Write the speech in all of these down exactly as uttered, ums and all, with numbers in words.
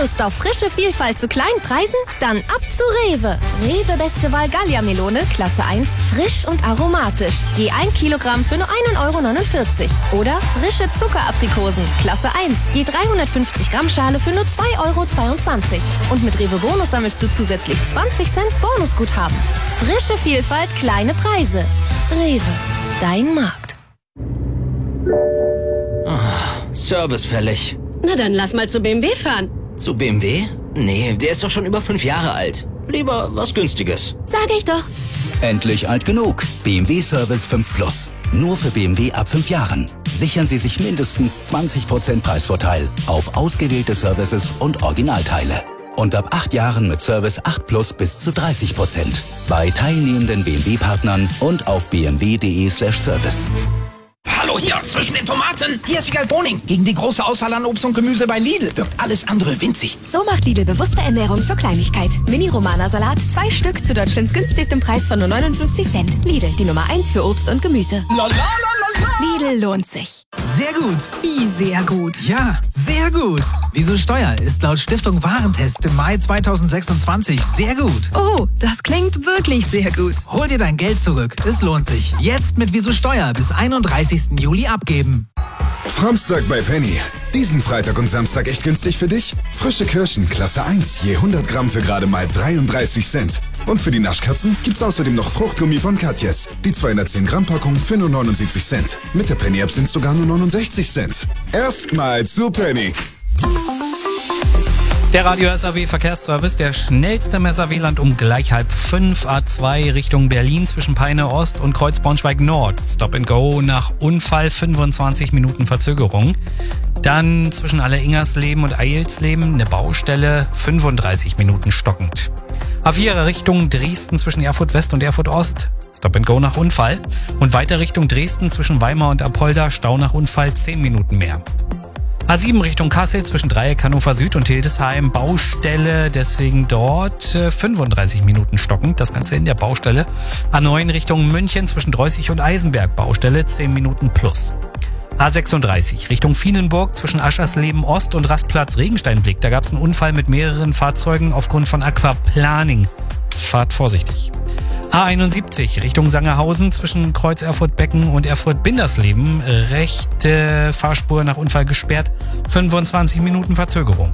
Lust auf frische Vielfalt zu kleinen Preisen? Dann ab zu Rewe. Rewe Beste Wahl Gallia-Melone, Klasse eins, frisch und aromatisch. Je ein Kilogramm für nur ein Euro neunundvierzig. Oder frische Zuckeraprikosen, Klasse eins, je dreihundertfünfzig Gramm Schale für nur zwei Euro zweiundzwanzig. Und mit Rewe Bonus sammelst du zusätzlich zwanzig Cent Bonusguthaben. Frische Vielfalt, kleine Preise. Rewe, dein Markt. Oh, Service fällig. Na dann lass mal zu B M W fahren. Zu B M W? Nee, der ist doch schon über fünf Jahre alt. Lieber was Günstiges. Sag ich doch. Endlich alt genug. B M W Service fünf Plus. Nur für B M W ab fünf Jahren. Sichern Sie sich mindestens zwanzig Prozent Preisvorteil auf ausgewählte Services und Originalteile. Und ab acht Jahren mit Service acht Plus bis zu dreißig Prozent. Bei teilnehmenden B M W-Partnern und auf b m w punkt d e slash service. Hallo hier, zwischen den Tomaten. Hier ist Wiegald Boning. Gegen die große Auswahl an Obst und Gemüse bei Lidl wirkt alles andere winzig. So macht Lidl bewusste Ernährung zur Kleinigkeit. Mini-Romana-Salat, zwei Stück zu Deutschlands günstigstem Preis von nur neunundfünfzig Cent. Lidl, die Nummer eins für Obst und Gemüse. La, la, la, la, la. Lidl lohnt sich. Sehr gut. Wie sehr gut? Ja, sehr gut. Wieso Steuer ist laut Stiftung Warentest im Mai zweitausendsechsundzwanzig sehr gut. Oh, das klingt wirklich sehr gut. Hol dir dein Geld zurück. Es lohnt sich. Jetzt mit Wieso Steuer bis einunddreißigsten Juli abgeben. Framstag bei Penny. Diesen Freitag und Samstag echt günstig für dich? Frische Kirschen, Klasse eins, je hundert Gramm für gerade mal dreiunddreißig Cent. Und für die Naschkatzen gibt's außerdem noch Fruchtgummi von Katjes. Die zweihundertzehn Gramm Packung für nur neunundsiebzig Cent. Mit der Penny-App sind's sogar nur neunundsechzig Cent. Erstmal zu Penny. Der Radio S A W Verkehrsservice, der schnellste im S A W-Land um gleich halb fünf. A zwei Richtung Berlin zwischen Peine Ost und Kreuz Braunschweig Nord. Stop and Go nach Unfall, fünfundzwanzig Minuten Verzögerung. Dann zwischen Alleringersleben und Eilsleben eine Baustelle, fünfunddreißig Minuten stockend. A vier Richtung Dresden zwischen Erfurt West und Erfurt Ost. Stop and Go nach Unfall. Und weiter Richtung Dresden zwischen Weimar und Apolda, Stau nach Unfall, zehn Minuten mehr. A sieben Richtung Kassel zwischen Dreieck Hannover Süd und Hildesheim, Baustelle, deswegen dort äh, fünfunddreißig Minuten stockend, das Ganze in der Baustelle. A neun Richtung München zwischen Dreußig und Eisenberg, Baustelle, zehn Minuten plus. A sechsunddreißig Richtung Vienenburg zwischen Aschersleben Ost und Rastplatz Regensteinblick, da gab es einen Unfall mit mehreren Fahrzeugen aufgrund von Aquaplaning. Fahrt vorsichtig. A einundsiebzig Richtung Sangerhausen zwischen Kreuz Erfurt-Becken und Erfurt-Bindersleben. Rechte Fahrspur nach Unfall gesperrt. fünfundzwanzig Minuten Verzögerung.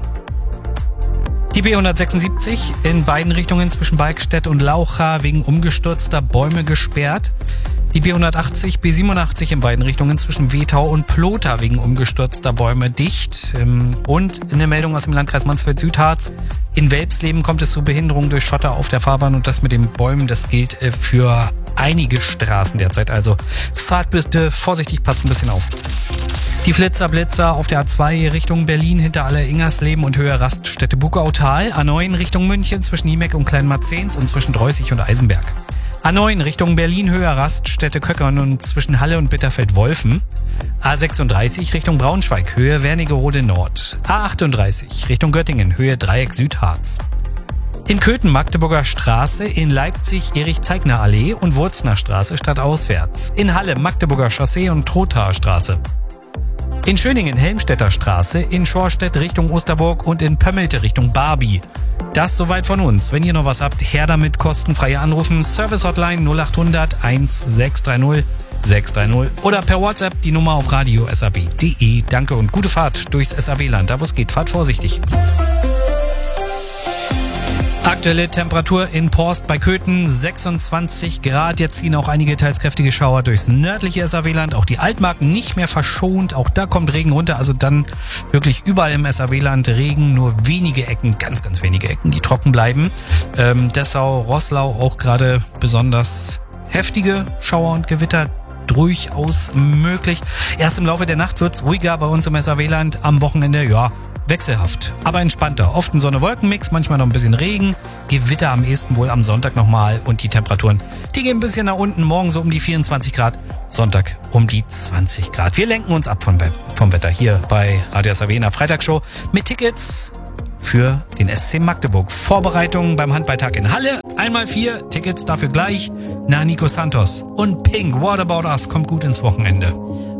Die B hundertsechsundsiebzig in beiden Richtungen zwischen Balkstedt und Laucha wegen umgestürzter Bäume gesperrt. Die B hundertachtzig, B siebenundachtzig in beiden Richtungen zwischen Wetau und Plotha wegen umgestürzter Bäume dicht. Und eine Meldung aus dem Landkreis Mansfeld-Südharz. In Welpsleben kommt es zu Behinderungen durch Schotter auf der Fahrbahn und das mit den Bäumen, das gilt für einige Straßen derzeit. Also fahrt bitte vorsichtig, passt ein bisschen auf. Die Flitzer-Blitzer auf der A zwei Richtung Berlin hinter Alleringersleben und Höhe Raststätte Bugautal. A neun Richtung München zwischen Niemeck und Kleinmarzens und zwischen Dreußig und Eisenberg. A neun Richtung Berlin, Höhe Raststätte Köckern und zwischen Halle und Bitterfeld-Wolfen. A sechsunddreißig Richtung Braunschweig, Höhe Wernigerode Nord. A achtunddreißig Richtung Göttingen, Höhe Dreieck Südharz. In Köthen Magdeburger Straße, in Leipzig Erich-Zeigner Allee und Wurzner Straße stadtauswärts. In Halle Magdeburger Chaussee und Trothaer Straße. In Schöningen Helmstedter Straße, in Schorstedt Richtung Osterburg und in Pömmelte Richtung Barbie. Das soweit von uns. Wenn ihr noch was habt, her damit, kostenfreie Anrufen. Service Hotline null achthundert sechshundertzwanzig sechshundertdreißig oder per WhatsApp die Nummer auf radio s a w punkt d e. Danke und gute Fahrt durchs S A W-Land. Da wo es geht, fahrt vorsichtig. Aktuelle Temperatur in Porst bei Köthen sechsundzwanzig Grad. Jetzt ziehen auch einige teils kräftige Schauer durchs nördliche S A W-Land. Auch die Altmark nicht mehr verschont. Auch da kommt Regen runter. Also dann wirklich überall im S A W-Land Regen. Nur wenige Ecken, ganz, ganz wenige Ecken, die trocken bleiben. Ähm, Dessau, Roßlau auch gerade besonders heftige Schauer und Gewitter. Durchaus möglich. Erst im Laufe der Nacht wird's ruhiger bei uns im S A W-Land. Am Wochenende, ja, wechselhaft, aber entspannter. Oft ein Sonne-Wolken-Mix, manchmal noch ein bisschen Regen. Gewitter am ehesten wohl am Sonntag nochmal. Und die Temperaturen, die gehen ein bisschen nach unten. Morgen so um die vierundzwanzig Grad, Sonntag um die zwanzig Grad. Wir lenken uns ab vom, vom Wetter hier bei Radio S A W in der Freitagsshow mit Tickets für den S C Magdeburg. Vorbereitungen beim Handballtag in Halle. Einmal vier Tickets dafür gleich nach Nico Santos. Und Pink, What About Us, kommt gut ins Wochenende.